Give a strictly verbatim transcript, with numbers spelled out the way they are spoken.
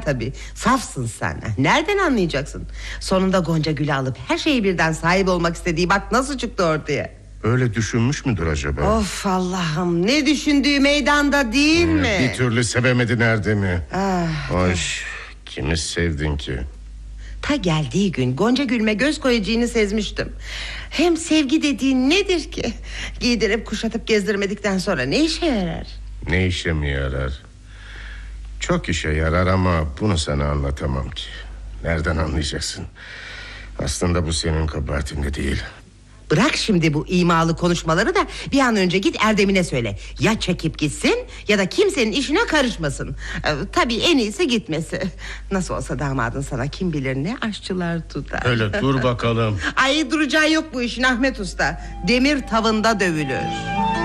tabii. Safsın sen. Nereden anlayacaksın? Sonunda Gonca Gül'ü alıp her şeyi birden sahip olmak istediği bak nasıl çıktı ortaya. Öyle düşünmüş müdür acaba? Of Allah'ım, ne düşündüğü meydanda değil hmm, mi? Bir türlü sevemedi nerede mi? Ah, Hoş, kimi sevdin ki? Ta geldiği gün Gonca Gül'me göz koyacağını sezmiştim. Hem sevgi dediğin nedir ki? Giydirip kuşatıp gezdirmedikten sonra ne işe yarar? Ne işe mi yarar? Çok işe yarar ama bunu sana anlatamam ki. Nereden anlayacaksın? Aslında bu senin kabahatin de değil. Bırak şimdi bu imalı konuşmaları da bir an önce git Erdem'ine söyle. Ya çekip gitsin ya da kimsenin işine karışmasın. Ee, tabii en iyisi gitmesi. Nasıl olsa damadın sana kim bilir ne aşçılar tutar. Öyle dur bakalım. Ay, duracağı yok bu işin Ahmet Usta. Demir tavında dövülür.